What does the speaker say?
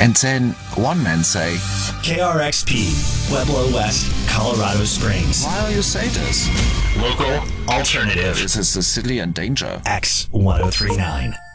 And then one man say, KRXP, Pueblo West, Colorado Springs. why do you say this? Local, alternative, This is the city in danger. X1039.